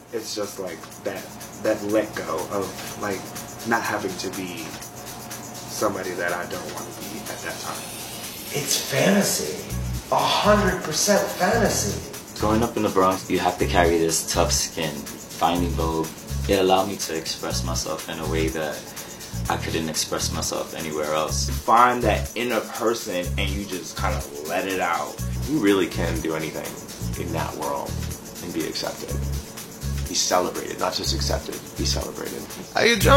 it's just like that let go of like not having to be somebody that I don't want to be at that time. It's fantasy. 100% fantasy. Growing up in the Bronx, you have to carry this tough skin. Finding Vogue, it allowed me to express myself in a way that I couldn't express myself anywhere else. Find that inner person and you just kind of let it out. You really can do anything in that world and be accepted. Be celebrated, not just accepted, be celebrated. How you